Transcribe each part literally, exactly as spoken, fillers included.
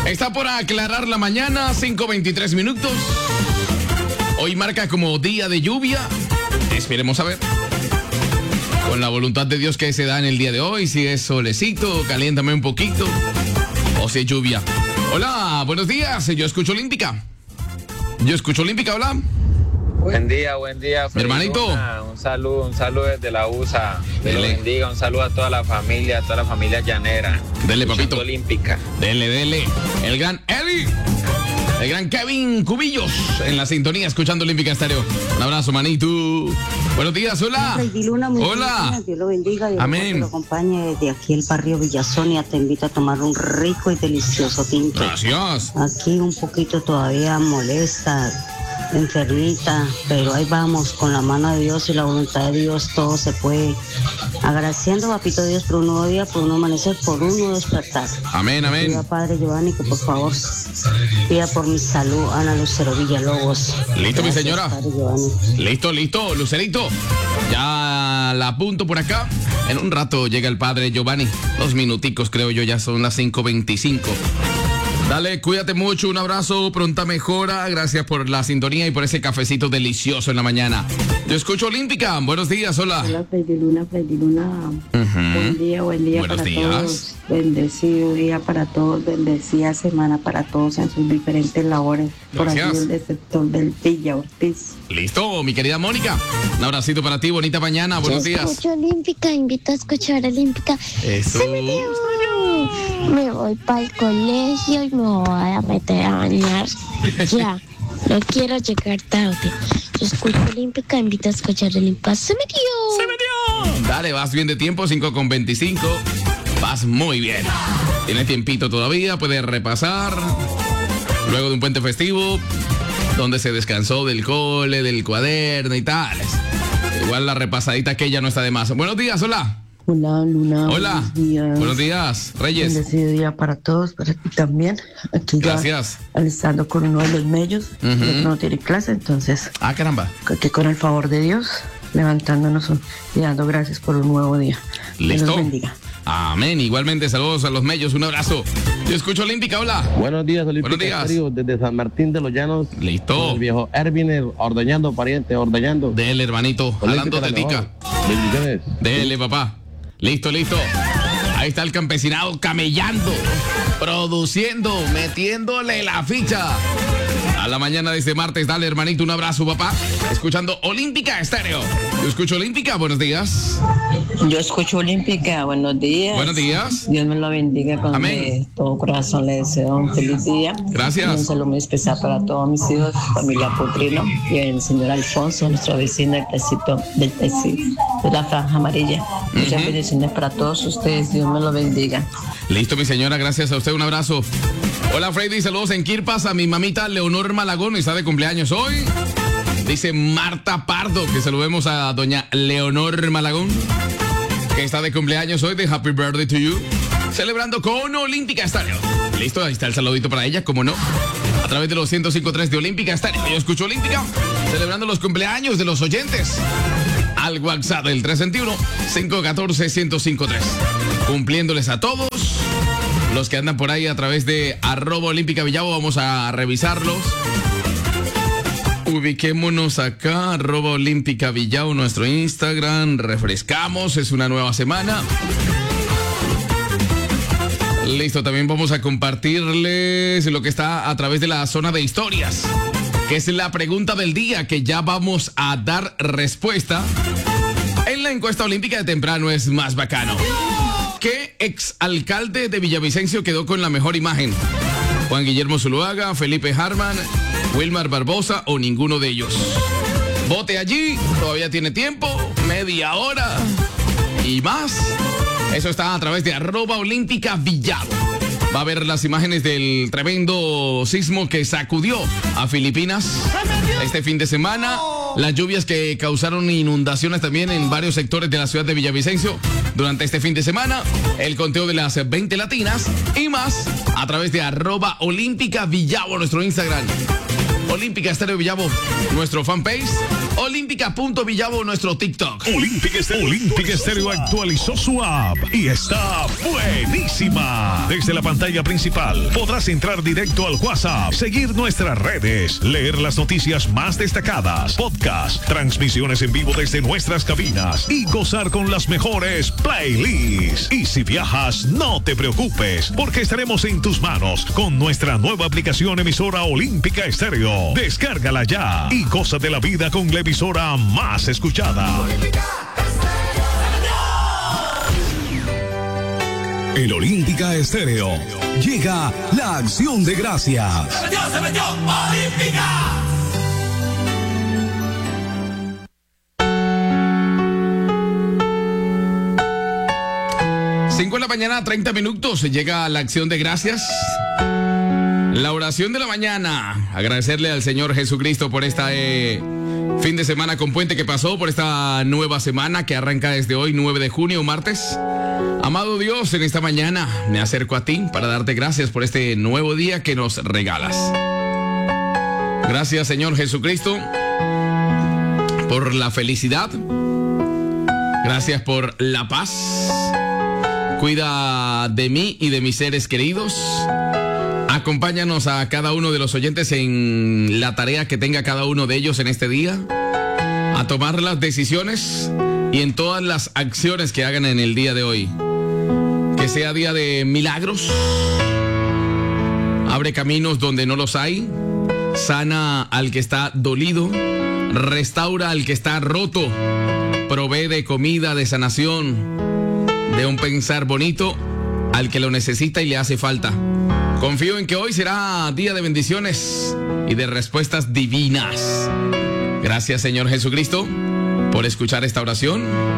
Está por aclarar la mañana, cinco veintitrés minutos. Hoy marca como día de lluvia. Esperemos a ver. Con la voluntad de Dios que se da en el día de hoy. Si es solecito, caliéntame un poquito. O si es lluvia. Hola, buenos días. Yo escucho Olímpica. Yo escucho Olímpica, hola. Buen día, buen día. Mi hermanito. Luna. Un saludo, un saludo desde la U S A. Dios lo bendiga, un saludo a toda la familia, a toda la familia llanera. Dele, papito. Olímpica. Dele, dele. El gran Eddie. El gran Kevin Cubillos en la sintonía, escuchando Olímpica Estéreo. Un abrazo, manito. Buenos días, hola. Luna, hola. Días. Dios lo bendiga. Dios amén. lo acompañe desde aquí, el barrio Villasonia. Te invito a tomar un rico y delicioso tinto. Gracias. Aquí un poquito todavía molesta, enfermita, pero ahí vamos, con la mano de Dios y la voluntad de Dios, todo se puede. Agradeciendo, papito Dios, por un nuevo día, por un amanecer, por un nuevo despertar. Amén, amén. Pida, Padre Giovanni, que por favor pida por mi salud, Ana Lucero Villalobos. Listo, Gracias, mi señora. Padre Giovanni. Listo, listo, Lucerito. Ya la apunto por acá. En un rato llega el padre Giovanni. Dos minuticos, creo yo, ya son las cinco veinticinco. Dale, cuídate mucho, un abrazo, pronta mejora. Gracias por la sintonía y por ese cafecito delicioso en la mañana. Yo escucho Olímpica. Buenos días, hola. Hola, Freddy Luna, Freddy Luna. Uh-huh. Buen día, buen día Buenos para días. todos. Bendecido día para todos, bendecida semana para todos en sus diferentes labores. Gracias. Por aquí del sector del Villa Ortiz. Listo, mi querida Mónica. Un abracito para ti, bonita mañana, buenos Yo días. escucho Olímpica, invito a escuchar Olímpica. Eso. ¡Se me dio! Me voy para el colegio y me voy a meter a bañar. Ya, no quiero llegar tarde. Yo escucho Olímpica, invito a escuchar Olímpica. ¡Se me dio! ¡Se me dio! Dale, vas bien de tiempo, cinco con veinticinco. Vas muy bien. Tienes tiempito todavía, puedes repasar. Luego de un puente festivo, donde se descansó del cole, del cuaderno y tales. Igual la repasadita aquella no está de más. Buenos días, hola. Hola, Luna. Hola. Buenos días. Buenos días, Reyes. Bendecido día para todos, para ti también. Aquí Gracias. Ya alistando con uno de los medios. Uh-huh. Que no tiene clase, entonces. Ah, caramba. Que con el favor de Dios, levantándonos y dando gracias por un nuevo día. Listo. Dios bendiga. Amén. Igualmente, saludos a los medios. Un abrazo. Yo escucho Olímpica, hola. Buenos días, Olímpica. Buenos días. Estéreo, desde San Martín de los Llanos. Listo. El viejo Ervin ordeñando, pariente, ordeñando. Dele, hermanito. Hablando de tica. Bendiciones. Dele, papá. Listo, listo. Ahí está el campesinado camellando, produciendo, metiéndole la ficha. A la mañana de este martes, dale, hermanito, un abrazo, papá. Escuchando Olímpica Estéreo. Yo escucho Olímpica, buenos días. Yo escucho Olímpica, buenos días. Buenos días. Dios me lo bendiga con Amén. de todo corazón. Le deseo un feliz día. Gracias. Y un saludo muy especial para todos mis hijos, familia Putrino y el señor Alfonso, nuestro vecino del tecito, del tecito, de la franja amarilla. Muchas Ujú. bendiciones para todos ustedes. Dios me lo bendiga. Listo, mi señora, gracias a usted, un abrazo. Hola, Freddy, saludos en Quirpas a mi mamita Leonor Malagón, está de cumpleaños hoy. Dice Marta Pardo, que saludemos a doña Leonor Malagón, que está de cumpleaños hoy, de Happy Birthday to You, celebrando con Olímpica Estéreo. Listo, ahí está el saludito para ella, como no, a través de los ciento cinco punto tres de Olímpica Estéreo. Yo escucho Olímpica, celebrando los cumpleaños de los oyentes. Al WhatsApp del tres veintiuno, cinco catorce, ciento cinco punto tres. Cumpliéndoles a todos los que andan por ahí a través de arroba Olímpica Villavo. Vamos a revisarlos. Ubiquémonos acá, arroba Olímpica Villavo, nuestro Instagram. Refrescamos, es una nueva semana. Listo, también vamos a compartirles lo que está a través de la zona de historias, que es la pregunta del día, que ya vamos a dar respuesta. En la encuesta olímpica de temprano es más bacano. ¿Qué exalcalde de Villavicencio quedó con la mejor imagen? ¿Juan Guillermo Zuluaga, Felipe Harman, Wilmar Barbosa o ninguno de ellos? Vote allí, todavía tiene tiempo, media hora y más. Eso está a través de arroba Olímpica Villavo. Va a ver las imágenes del tremendo sismo que sacudió a Filipinas este fin de semana. Las lluvias que causaron inundaciones también en varios sectores de la ciudad de Villavicencio durante este fin de semana. El conteo de las veinte latinas y más a través de arroba Olímpica Villavo, nuestro Instagram. Olímpica Estéreo Villavo, nuestro fanpage. Olímpica.villavo, nuestro TikTok. Olímpica Estéreo, Olímpica Estéreo actualizó su app y está buenísima. Desde la pantalla principal podrás entrar directo al WhatsApp, seguir nuestras redes, leer las noticias más destacadas, podcast, transmisiones en vivo desde nuestras cabinas y gozar con las mejores playlists. Y si viajas, no te preocupes, porque estaremos en tus manos con nuestra nueva aplicación emisora Olímpica Estéreo. Descárgala ya y goza de la vida con la emisora más escuchada. En Olímpica Estéreo llega la acción de gracias. ¡Se metió, se metió! ¡Olímpica! cinco de la mañana, treinta minutos, llega la acción de gracias. La oración de la mañana. Agradecerle al Señor Jesucristo por esta eh, fin de semana con puente que pasó, por esta nueva semana que arranca desde hoy, nueve de junio, martes. Amado Dios, en esta mañana me acerco a ti para darte gracias por este nuevo día que nos regalas. Gracias, Señor Jesucristo, por la felicidad. Gracias por la paz. Cuida de mí y de mis seres queridos. Acompáñanos a cada uno de los oyentes en la tarea que tenga cada uno de ellos en este día, a tomar las decisiones y en todas las acciones que hagan en el día de hoy. Que sea día de milagros. Abre caminos donde no los hay. Sana al que está dolido. Restaura al que está roto. Provee de comida, de sanación, de un pensar bonito al que lo necesita y le hace falta. Confío en que hoy será día de bendiciones y de respuestas divinas. Gracias, Señor Jesucristo, por escuchar esta oración,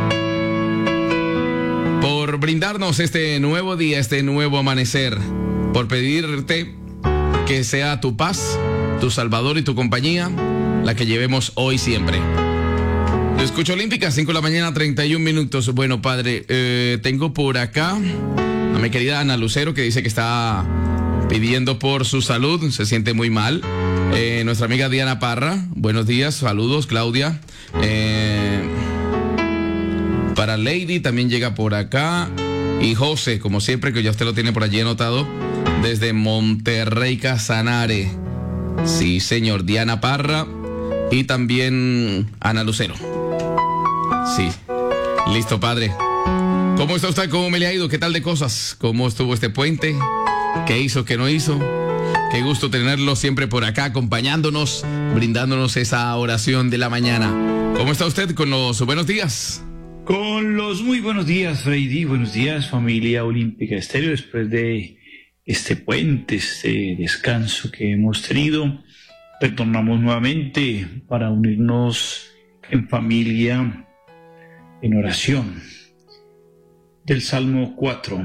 por brindarnos este nuevo día, este nuevo amanecer, por pedirte que sea tu paz, tu Salvador y tu compañía la que llevemos hoy siempre. Te escucho Olímpica, cinco de la mañana, treinta y un minutos. Bueno, Padre, eh, tengo por acá a mi querida Ana Lucero, que dice que está pidiendo por su salud, se siente muy mal. Eh, nuestra amiga Diana Parra, buenos días, saludos, Claudia. Eh, para Lady también llega por acá. Y José, como siempre, que ya usted lo tiene por allí anotado, desde Monterrey, Casanare. Sí, señor, Diana Parra y también Ana Lucero. Sí, listo, Padre. ¿Cómo está usted? ¿Cómo me le ha ido? ¿Qué tal de cosas? ¿Cómo estuvo este puente? ¿Qué hizo? ¿Qué no hizo? Qué gusto tenerlo siempre por acá, acompañándonos, brindándonos esa oración de la mañana. ¿Cómo está usted con los buenos días? Con los muy buenos días, Freddy. Buenos días, familia Olímpica Estéreo. Después de este puente, este descanso que hemos tenido, retornamos nuevamente para unirnos en familia, en oración. Del Salmo cuatro.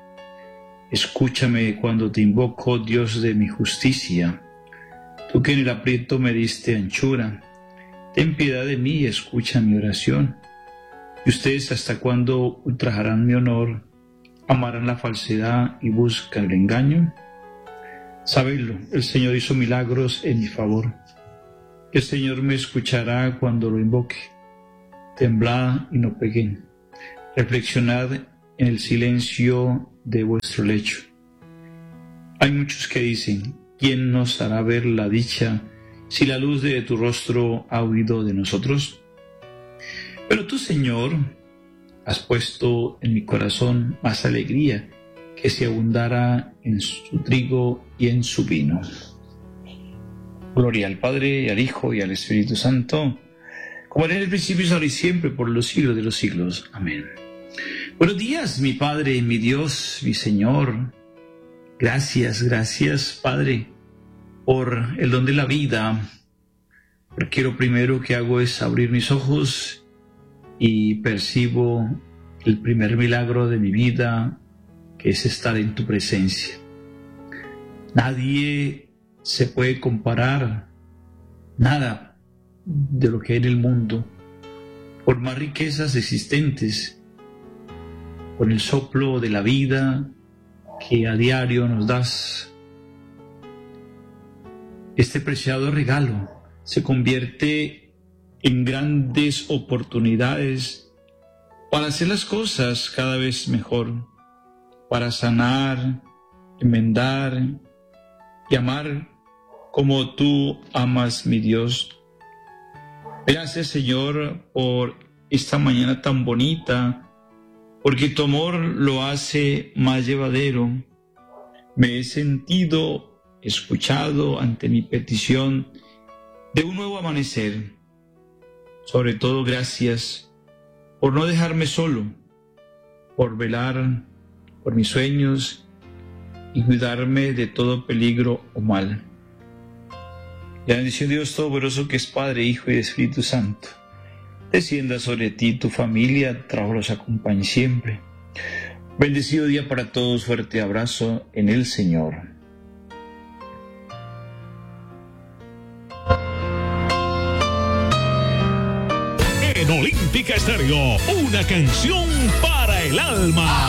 Escúchame cuando te invoco, Dios de mi justicia. Tú que en el aprieto me diste anchura, ten piedad de mí y escucha mi oración. ¿Y ustedes hasta cuándo ultrajarán mi honor, amarán la falsedad y buscan el engaño? Sabedlo, el Señor hizo milagros en mi favor. El Señor me escuchará cuando lo invoque. Temblad y no peguen. Reflexionad en el silencio de vuestro lecho. Hay muchos que dicen, ¿quién nos hará ver la dicha si la luz de tu rostro ha huido de nosotros? Pero tú, Señor, has puesto en mi corazón más alegría que si abundara en su trigo y en su vino. Gloria al Padre, y al Hijo, y al Espíritu Santo, como era en el principio, ahora y siempre, por los siglos de los siglos. Amén. Buenos días, mi Padre, mi Dios, mi Señor. Gracias, gracias, Padre, por el don de la vida. Porque lo primero que hago es abrir mis ojos y percibo el primer milagro de mi vida, que es estar en tu presencia. Nadie se puede comparar, nada de lo que hay en el mundo, por más riquezas existentes, con el soplo de la vida que a diario nos das. este preciado regalo se convierte en grandes oportunidades para hacer las cosas cada vez mejor, para sanar, enmendar y amar como tú amas, mi Dios. Gracias, Señor, por esta mañana tan bonita, porque tu amor lo hace más llevadero. Me he sentido escuchado ante mi petición de un nuevo amanecer. Sobre todo, gracias por no dejarme solo, por velar por mis sueños y cuidarme de todo peligro o mal. La bendición de Dios Todopoderoso, que es Padre, Hijo y Espíritu Santo, descienda sobre ti, tu familia, trabajo los acompañe siempre. Bendecido día para todos, fuerte abrazo en el Señor. En Olímpica Estéreo, una canción para el alma.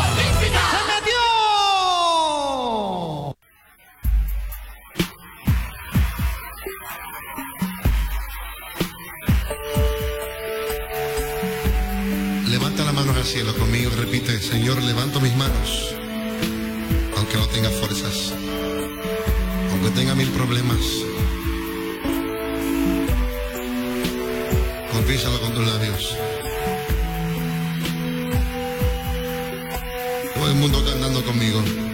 Levanta las manos al cielo conmigo y repite: Señor, levanto mis manos, aunque no tenga fuerzas, aunque tenga mil problemas. Confiésalo con tus labios. Todo el mundo cantando conmigo.